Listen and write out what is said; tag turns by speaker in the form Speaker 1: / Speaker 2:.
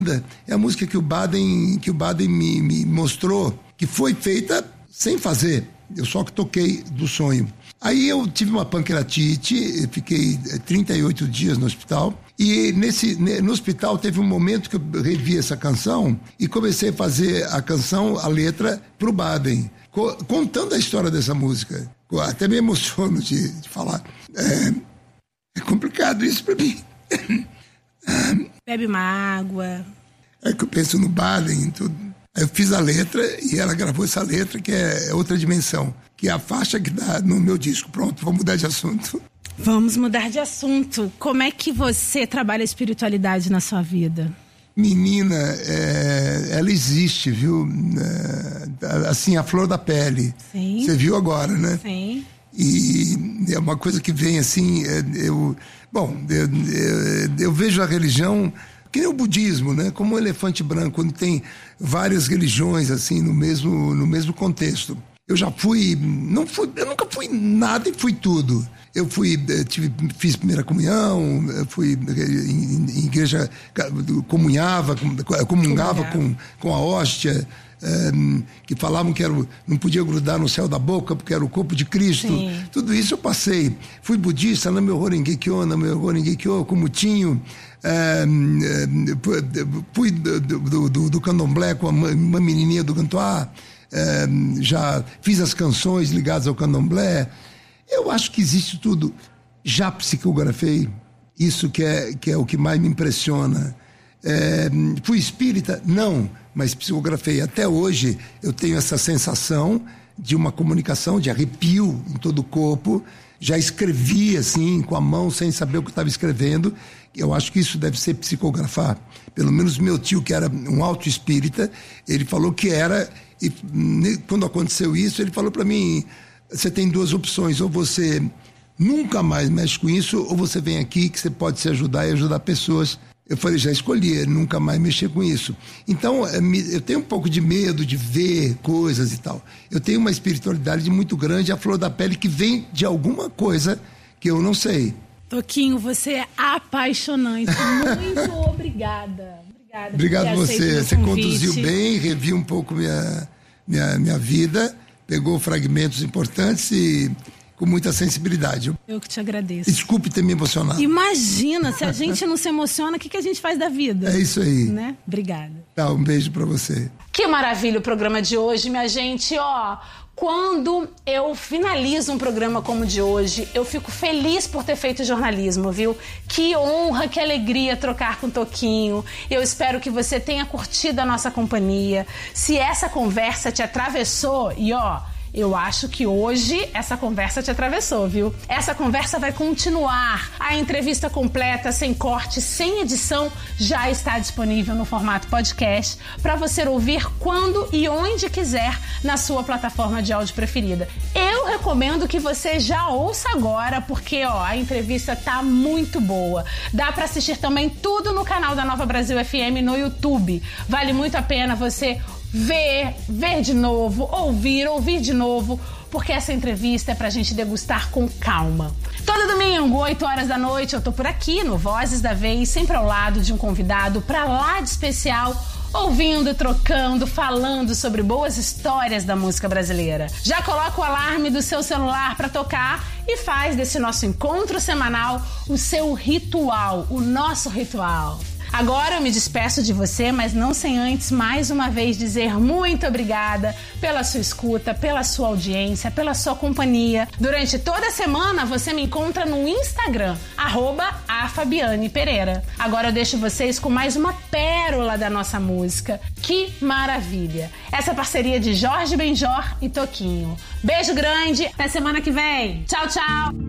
Speaker 1: É a música que o Baden me mostrou, que foi feita sem fazer. Eu só que toquei do sonho. Aí eu tive uma pancreatite, fiquei 38 dias no hospital. E no hospital teve um momento que eu revi essa canção e comecei a fazer a canção, a letra, pro Baden, contando a história dessa música. Eu até me emociono de falar. É complicado isso pra mim.
Speaker 2: Bebe uma água.
Speaker 1: É que eu penso no Baden e tudo. Aí eu fiz a letra e ela gravou essa letra, que é outra dimensão, que é a faixa que dá no meu disco. Pronto, vamos mudar de assunto.
Speaker 2: Vamos mudar de assunto. Como é que você trabalha a espiritualidade na sua vida?
Speaker 1: Menina, ela existe, viu? Assim, a flor da pele.
Speaker 2: Sim.
Speaker 1: Você viu agora, né?
Speaker 2: Sim.
Speaker 1: E é uma coisa que vem assim, eu vejo a religião que nem o budismo, né? Como um elefante branco, quando tem várias religiões assim no mesmo contexto. Eu nunca fui nada e fui tudo. Eu fiz primeira comunhão, fui em igreja, comungava com a hóstia, que falavam que não podia grudar no céu da boca porque era o corpo de Cristo.
Speaker 2: Sim.
Speaker 1: Tudo isso eu passei. Fui budista, Nam-myoho Renge-kyo, com Mutinho. Fui do candomblé com uma menininha do Gantuá. Já fiz as canções ligadas ao candomblé. Eu acho que existe tudo. Já psicografei, isso que é o que mais me impressiona. Fui espírita? Não, mas psicografei. Até hoje eu tenho essa sensação de uma comunicação, de arrepio em todo o corpo. Já escrevi assim, com a mão, sem saber o que estava escrevendo. Eu acho que isso deve ser psicografar. Pelo menos meu tio, que era um autoespírita, ele falou que era. E quando aconteceu isso, ele falou para mim: você tem duas opções, ou você nunca mais mexe com isso, ou você vem aqui que você pode se ajudar e ajudar pessoas. Eu falei, já escolhi, nunca mais mexer com isso. Então, eu tenho um pouco de medo de ver coisas e tal. Eu tenho uma espiritualidade muito grande, a flor da pele, que vem de alguma coisa que eu não sei.
Speaker 2: Toquinho, você é apaixonante. Muito obrigada.
Speaker 1: Obrigado a você. Você conduziu bem, reviu um pouco minha vida, pegou fragmentos importantes e com muita sensibilidade.
Speaker 2: Eu que te agradeço.
Speaker 1: Desculpe ter me emocionado.
Speaker 2: Imagina, se a gente não se emociona, o que a gente faz da vida?
Speaker 1: É isso aí.
Speaker 2: Né? Obrigada.
Speaker 1: Tá, um beijo pra você.
Speaker 2: Que maravilha o programa de hoje, minha gente. Quando eu finalizo um programa como o de hoje, eu fico feliz por ter feito jornalismo, viu? Que honra, que alegria trocar com o Toquinho. Eu espero que você tenha curtido a nossa companhia. Se essa conversa te atravessou, eu acho que hoje essa conversa te atravessou, viu? Essa conversa vai continuar. A entrevista completa, sem corte, sem edição, já está disponível no formato podcast para você ouvir quando e onde quiser na sua plataforma de áudio preferida. Eu recomendo que você já ouça agora, porque a entrevista tá muito boa. Dá para assistir também tudo no canal da Nova Brasil FM no YouTube. Vale muito a pena você ver de novo, ouvir de novo, porque essa entrevista é pra gente degustar com calma. Todo domingo, 8 horas da noite, eu tô por aqui no Vozes da Vez, sempre ao lado de um convidado pra lá de especial, ouvindo, trocando, falando sobre boas histórias da música brasileira. Já coloca o alarme do seu celular pra tocar e faz desse nosso encontro semanal o seu ritual, o nosso ritual. Agora eu me despeço de você, mas não sem antes, mais uma vez, dizer muito obrigada pela sua escuta, pela sua audiência, pela sua companhia. Durante toda a semana, você me encontra no Instagram, @afabianepereira. Agora eu deixo vocês com mais uma pérola da nossa música. Que maravilha! Essa parceria de Jorge Benjor e Toquinho. Beijo grande, até semana que vem. Tchau, tchau!